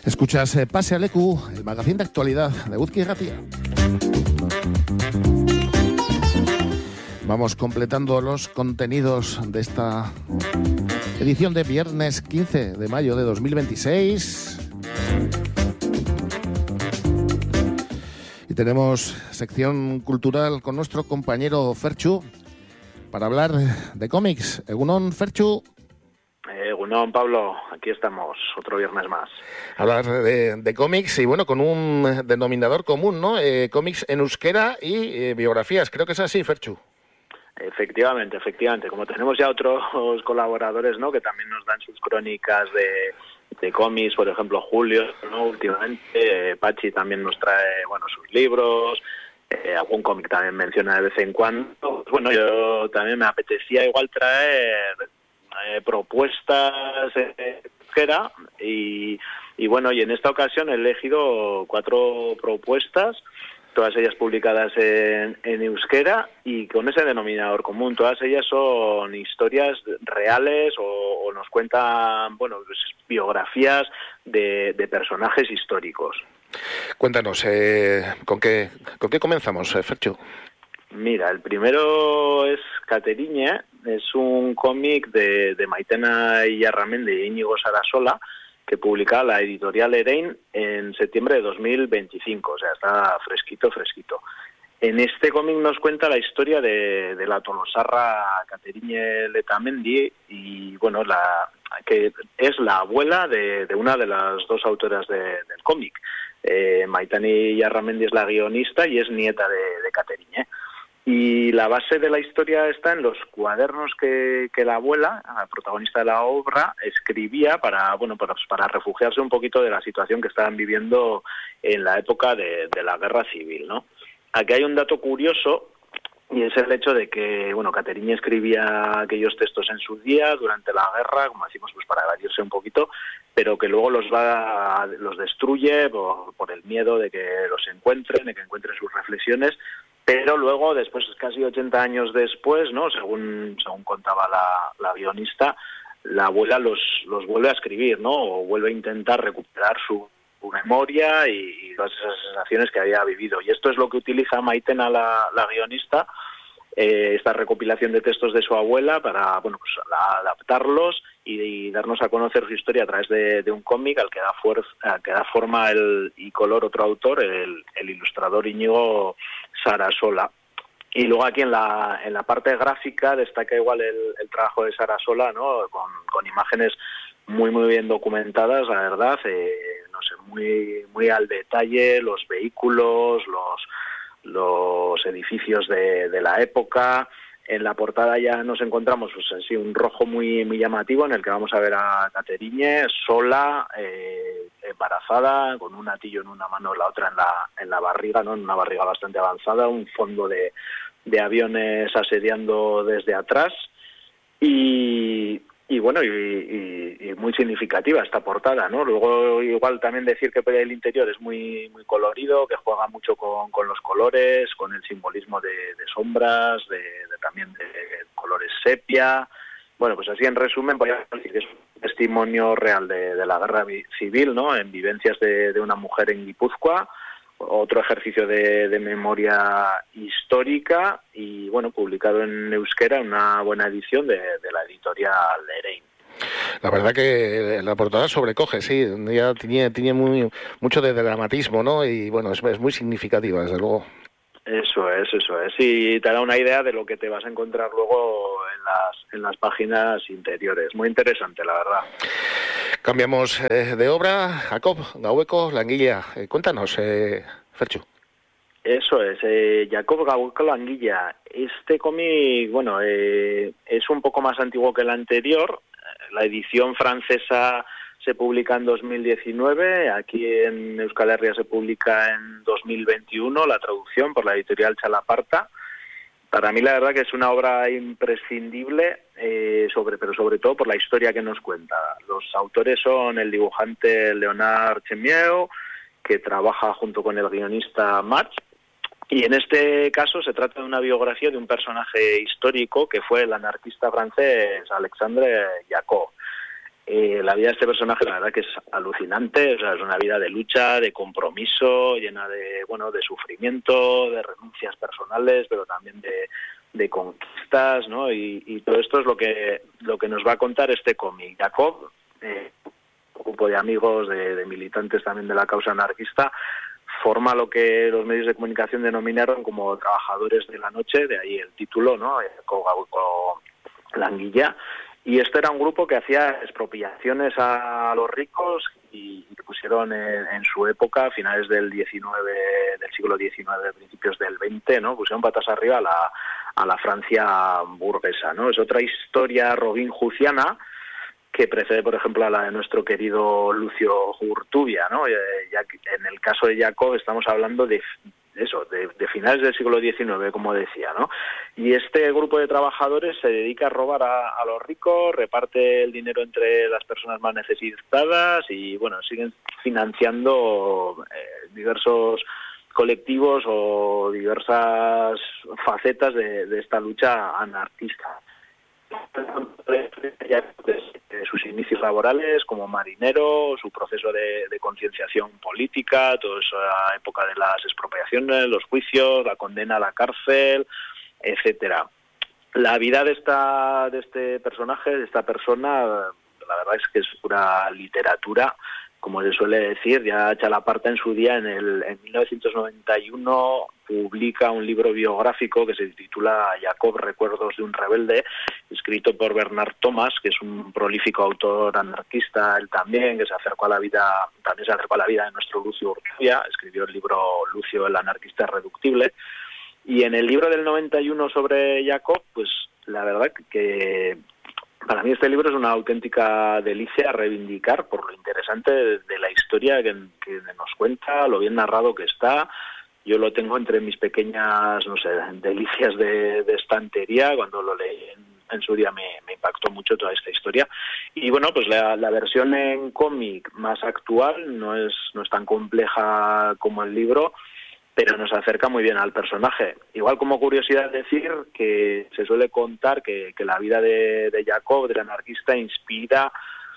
Escuchas Pase al EQ, el magazín de actualidad de Uzki Ratia. Vamos completando los contenidos de esta edición de viernes 15 de mayo de 2026. Y tenemos sección cultural con nuestro compañero Ferchu para hablar de cómics. Egunon, Ferchu. Egunon, Pablo, aquí estamos, otro viernes más. Hablar de cómics y bueno, con un denominador común, ¿no? Cómics en euskera y biografías, creo que es así, Ferchu. Efectivamente. Como tenemos ya otros colaboradores, ¿no?, que también nos dan sus crónicas de cómics, por ejemplo, Julio, ¿no?, últimamente, Pachi también nos trae, bueno, sus libros, algún cómic también menciona de vez en cuando. Bueno, yo también me apetecía igual traer propuestas euskera y bueno, y en esta ocasión he elegido 4 propuestas, todas ellas publicadas en euskera y con ese denominador común. Todas ellas son historias reales o nos cuentan, bueno, pues, biografías de personajes históricos. Cuéntanos, ¿con qué comenzamos, Ferchu? Mira, el primero es Cateriñe, es un cómic de Maitena Iyarramendi y Íñigo Sarasola, que publica la editorial Erein en septiembre de 2025, o sea, está fresquito. En este cómic nos cuenta la historia de la tolosarra Cateriñe Letamendi y, bueno, que es la abuela de una de las 2 autoras del cómic. Maitena Iyarramendi es la guionista y es nieta de Cateriñe. Y la base de la historia está en los cuadernos que la abuela, la protagonista de la obra, escribía para refugiarse un poquito de la situación que estaban viviendo en la época de la guerra civil, ¿no? Aquí hay un dato curioso y es el hecho de que, bueno, Cateriñe escribía aquellos textos en su día durante la guerra, como decimos, pues para evadirse un poquito, pero que luego los destruye por el miedo de que los encuentren, de que encuentren sus reflexiones. Pero luego, después, casi 80 años después, ¿no?, según contaba la guionista, la abuela los vuelve a escribir, ¿no?, o vuelve a intentar recuperar su memoria y todas esas sensaciones que había vivido. Y esto es lo que utiliza Maitena, la guionista, esta recopilación de textos de su abuela para, bueno, pues adaptarlos y darnos a conocer su historia a través de un cómic al que da forma y color otro autor, el ilustrador Íñigo Sarasola. Y luego aquí en la parte gráfica destaca igual el trabajo de Sarasola, ¿no?, con imágenes muy bien documentadas, la verdad, no sé, muy al detalle, los vehículos, los edificios de la época. En la portada ya nos encontramos, pues así, un rojo muy llamativo en el que vamos a ver a Cateriñe sola, embarazada, con un atillo en una mano y la otra en la barriga, ¿no?, en una barriga bastante avanzada, un fondo de aviones asediando desde atrás y bueno, y muy significativa esta portada, ¿no? Luego igual también decir que el interior es muy colorido, que juega mucho con los colores, con el simbolismo de sombras, también de colores sepia. Bueno, pues así en resumen voy a decir que es un testimonio real de la guerra civil, ¿no?, en vivencias de una mujer en Guipúzcoa, otro ejercicio de memoria histórica y, bueno, publicado en euskera, una buena edición de la editorial Erein. La verdad que la portada sobrecoge, sí, ya tiene mucho de dramatismo, ¿no? Y bueno, es muy significativa, desde luego. Eso es. Y te da una idea de lo que te vas a encontrar luego en las páginas interiores. Muy interesante, la verdad. Cambiamos de obra. Jacob Gaueko Langilla. Cuéntanos, Ferchu. Eso es, Jacob Gaueko Langilla. Este cómic, bueno, es un poco más antiguo que el anterior. La edición francesa se publica en 2019, aquí en Euskal Herria se publica en 2021, la traducción por la editorial Chalaparta. Para mí la verdad que es una obra imprescindible, pero sobre todo por la historia que nos cuenta. Los autores son el dibujante Leonard Chemieux, que trabaja junto con el guionista Match, y en este caso se trata de una biografía de un personaje histórico que fue el anarquista francés Alexandre Jacob. La vida de este personaje, la verdad que es alucinante, o sea, es una vida de lucha, de compromiso, llena de, bueno, de sufrimiento, de renuncias personales, pero también de conquistas, ¿no? Y todo esto es lo que nos va a contar este cómic. Jacob, un grupo de amigos, de militantes también de la causa anarquista, forma lo que los medios de comunicación denominaron como trabajadores de la noche, de ahí el título, ¿no? Jacob Languilla. Y este era un grupo que hacía expropiaciones a los ricos y pusieron en su época, a finales del siglo XIX, principios del XX, ¿no? Pusieron patas arriba a la Francia burguesa, ¿no? Es otra historia robinhoodiana que precede, por ejemplo, a la de nuestro querido Lucio Urtubia, ¿no? Ya que en el caso de Jacob estamos hablando de finales del siglo XIX, como decía, ¿no? Y este grupo de trabajadores se dedica a robar a los ricos, reparte el dinero entre las personas más necesitadas y, bueno, siguen financiando diversos colectivos o diversas facetas de esta lucha anarquista. Sus inicios laborales como marinero, su proceso de concienciación política, toda esa época de las expropiaciones, los juicios, la condena a la cárcel, etcétera. La vida de este personaje, de esta persona, la verdad es que es pura literatura, como se suele decir. Ya Chalaparta en su día, en 1991, publica un libro biográfico que se titula Jacob, recuerdos de un rebelde, escrito por Bernard Thomas, que es un prolífico autor anarquista, él también, que se acercó a la vida de nuestro Lucio Urtubia, escribió el libro Lucio, el anarquista irreductible. Y en el libro del 91 sobre Jacob, pues la verdad que para mí este libro es una auténtica delicia a reivindicar por lo interesante de la historia que nos cuenta, lo bien narrado que está. Yo lo tengo entre mis pequeñas, no sé, delicias de estantería. Cuando lo leí en su día me impactó mucho toda esta historia. Y bueno, pues la versión en cómic más actual no es tan compleja como el libro, pero nos acerca muy bien al personaje. Igual, como curiosidad, decir que se suele contar que la vida de Jacob, del anarquista, inspira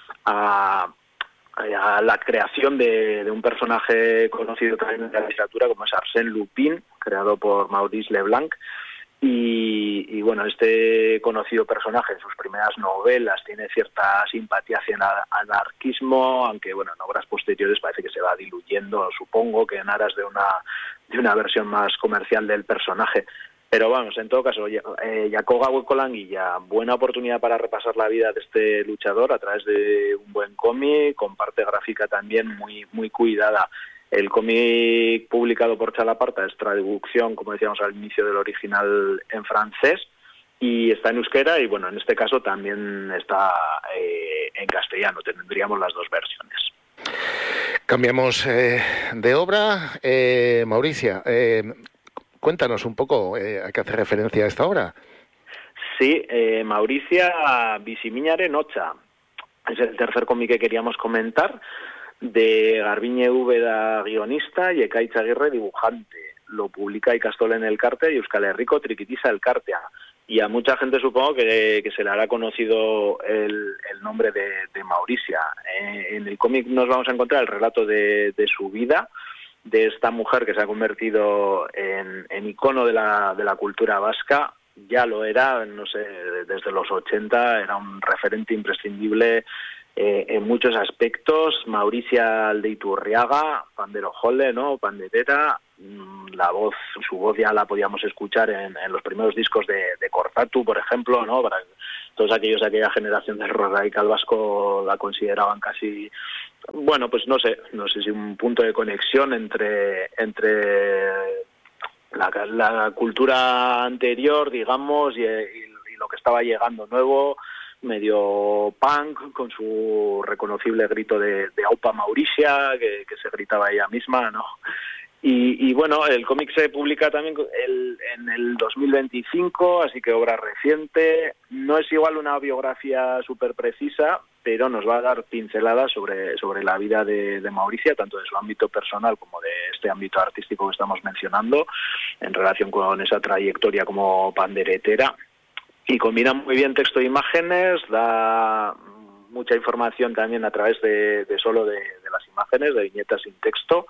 a la creación de un personaje conocido también en la literatura, como es Arsène Lupin, creado por Maurice Leblanc. Y bueno, este conocido personaje en sus primeras novelas tiene cierta simpatía hacia el anarquismo, aunque bueno, en obras posteriores parece que se va diluyendo, supongo que en aras de una versión más comercial del personaje. Pero vamos, en todo caso, Jacob Languilla, buena oportunidad para repasar la vida de este luchador a través de un buen cómic, con parte gráfica también muy, muy cuidada. El cómic publicado por Chalaparta es traducción, como decíamos al inicio, del original en francés, y está en euskera, y bueno, en este caso también está en castellano. Tendríamos las dos versiones. Cambiamos de obra. Mauricia, cuéntanos un poco a qué hace referencia esta obra. Sí, Mauricia Bizimiñaren Otsa. Es el tercer cómic que queríamos comentar, de Garbiñe Úbeda, guionista, y Ekaitz Aguirre, dibujante. Lo publica Ikastolen Elkarte y Euskal Herriko Trikitiza Elkartea. Y a mucha gente supongo que se le hará conocido el nombre de Mauricia. En el cómic nos vamos a encontrar el relato de su vida, de esta mujer que se ha convertido en icono de la cultura vasca. Ya lo era, no sé, desde los 80, era un referente imprescindible en muchos aspectos. Mauricia Aldeiturriaga, panderojole, ¿no? Panderera. Su voz ya la podíamos escuchar en los primeros discos de Cortatu, por ejemplo, ¿no? Para todos aquellos de aquella generación del rock radical vasco la consideraban casi, bueno, pues no sé si un punto de conexión entre la cultura anterior, digamos, y lo que estaba llegando nuevo, medio punk, con su reconocible grito de Aupa Mauricia, que se gritaba ella misma, ¿no? Y bueno, el cómic se publica también en el 2025, así que obra reciente. No es igual una biografía súper precisa, pero nos va a dar pinceladas sobre la vida de Mauricia, tanto de su ámbito personal como de este ámbito artístico que estamos mencionando, en relación con esa trayectoria como panderetera. Y combina muy bien texto e imágenes, da mucha información también a través de solo de las imágenes, de viñetas sin texto.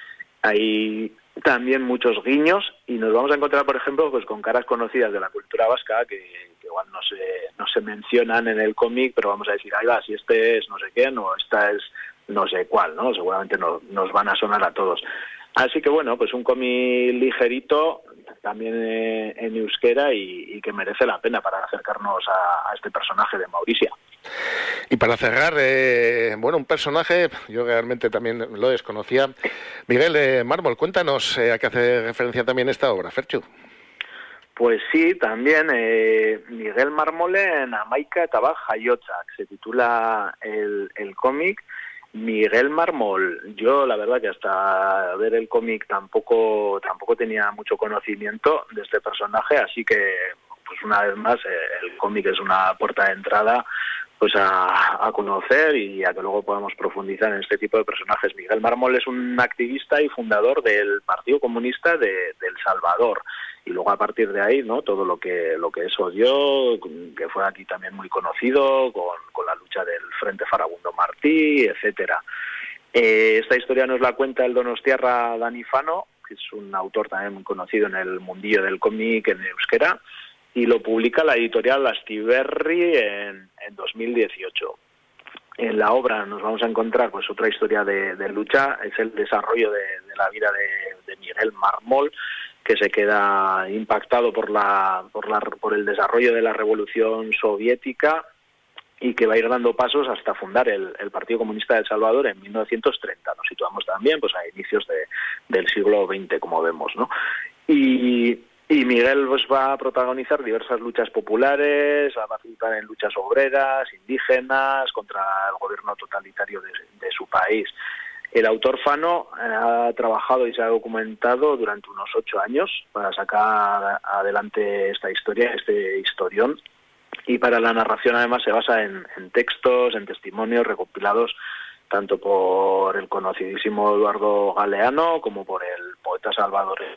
Hay también muchos guiños y nos vamos a encontrar, por ejemplo, pues con caras conocidas de la cultura vasca que igual no se mencionan en el cómic, pero vamos a decir, ahí va, si este es no sé quién o esta es no sé cuál, ¿no? Seguramente nos van a sonar a todos. Así que bueno, pues un cómic ligerito, también en euskera y que merece la pena para acercarnos a este personaje de Mauricia. Y para cerrar, bueno, un personaje, yo realmente también lo desconocía, Miguel Mármol, cuéntanos a qué hace referencia también esta obra, Ferchu. Pues sí, también Miguel Mármolen Amaika eta bat jaiotzak, se titula el cómic. Miguel Mármol, yo la verdad que hasta ver el cómic tampoco tenía mucho conocimiento de este personaje, así que pues una vez más el cómic es una puerta de entrada pues a conocer y a que luego podamos profundizar en este tipo de personajes. Miguel Mármol es un activista y fundador del Partido Comunista de El Salvador. Y luego a partir de ahí, ¿no? Todo lo que eso dio, que fue aquí también muy conocido, con la lucha del Frente Farabundo Martí, etcétera. Esta historia nos la cuenta el donostiarra Dani Fano, que es un autor también muy conocido en el mundillo del cómic en euskera, y lo publica la editorial Astiberri en 2018. En la obra nos vamos a encontrar pues otra historia de lucha, es el desarrollo de la vida de Miguel Mármol, que se queda impactado por el desarrollo de la Revolución Soviética y que va a ir dando pasos hasta fundar el Partido Comunista de El Salvador en 1930. Nos situamos también pues a inicios del siglo XX, como vemos, ¿no? Y Miguel pues va a protagonizar diversas luchas populares, va a participar en luchas obreras, indígenas, contra el gobierno totalitario de su país. El autor Fano ha trabajado y se ha documentado durante unos 8 años para sacar adelante esta historia, este historión, y para la narración además se basa en textos, en testimonios recopilados tanto por el conocidísimo Eduardo Galeano como por el poeta salvadoreño.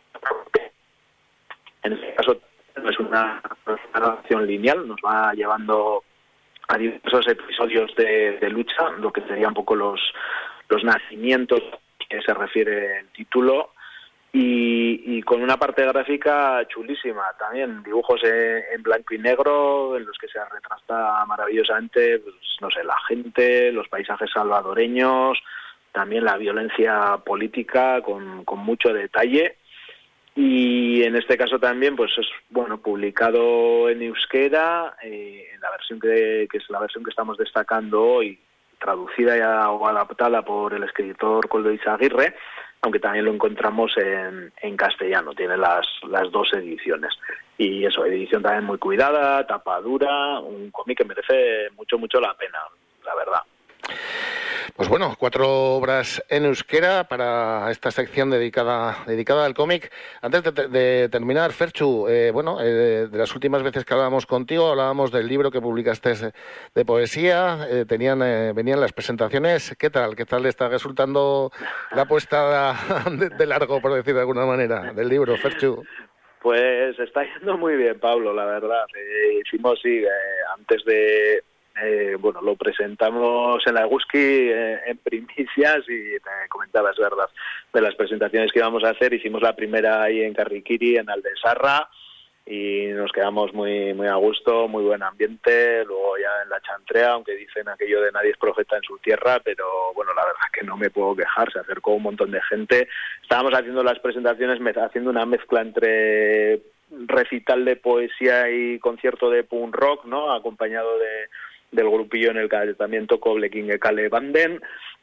En este caso no es una narración lineal, nos va llevando a diversos episodios de lucha, lo que serían un poco los nacimientos que se refiere el título, y con una parte gráfica chulísima también, dibujos en blanco y negro en los que se retrata maravillosamente pues, no sé, la gente, los paisajes salvadoreños, también la violencia política con mucho detalle. Y en este caso también pues es bueno publicado en euskera, en la versión que es la versión que estamos destacando hoy, traducida o adaptada por el escritor Koldo Izaguirre, aunque también lo encontramos en castellano, tiene las dos ediciones. Y eso, edición también muy cuidada, tapa dura, un cómic que merece mucho la pena, la verdad. Pues bueno, 4 obras en euskera para esta sección dedicada al cómic. Antes de terminar, Ferchu, de las últimas veces que hablábamos contigo, hablábamos del libro que publicaste de poesía, venían las presentaciones. ¿Qué tal le está resultando la puesta de largo, por decir de alguna manera, del libro, Ferchu? Pues está yendo muy bien, Pablo, la verdad. Hicimos, antes de... lo presentamos en la Eguski en primicias y te comentaba, es verdad, de las presentaciones que íbamos a hacer. Hicimos la primera ahí en Carriquiri, en Aldesarra, y nos quedamos muy a gusto, muy buen ambiente. Luego ya en la Chantrea, aunque dicen aquello de nadie es profeta en su tierra, pero bueno, la verdad que no me puedo quejar, se acercó un montón de gente. Estábamos haciendo las presentaciones, haciendo una mezcla entre recital de poesía y concierto de punk rock, ¿no? Acompañado del grupillo en el que también tocó Blekinge Kale Banden,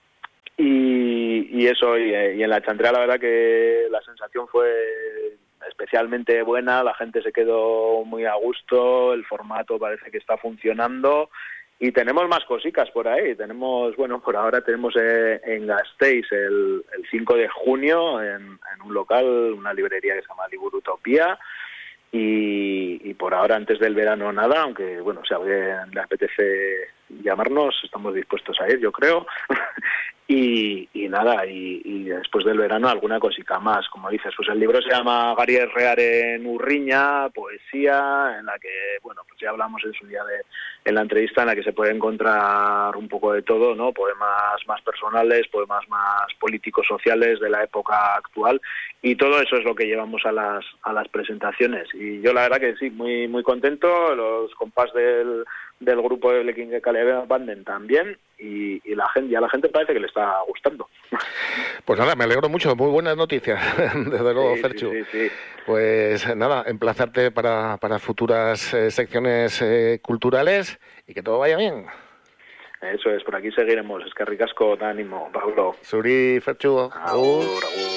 y eso, y en la Chantrea la verdad que la sensación fue especialmente buena, la gente se quedó muy a gusto, el formato parece que está funcionando, y tenemos más cositas por ahí. Por ahora tenemos en Gasteiz el 5 de junio en un local, una librería que se llama Liburutopía. Y por ahora, antes del verano, nada, aunque bueno, si a alguien le apetece llamarnos, estamos dispuestos a ir, yo creo. y nada, y después del verano alguna cosica más. Como dices, pues el libro se llama Gari Errearen Urriña, poesía, en la que, bueno, pues ya hablamos en su día en la entrevista, en la que se puede encontrar un poco de todo, ¿no? Poemas más personales, poemas más políticos, sociales de la época actual, y todo eso es lo que llevamos a las presentaciones. Y yo la verdad que sí, muy muy contento, los compás del grupo de Blekin de Caleb Banden también, y a la gente parece que le está gustando. Pues nada, me alegro mucho, muy buenas noticias, desde luego, Sí, Ferchu. sí. Pues nada, emplazarte para futuras secciones culturales y que todo vaya bien. Eso es, por aquí seguiremos. Es que ricasco, te ánimo, Pablo. Zuri, Ferchu. Agur, agur.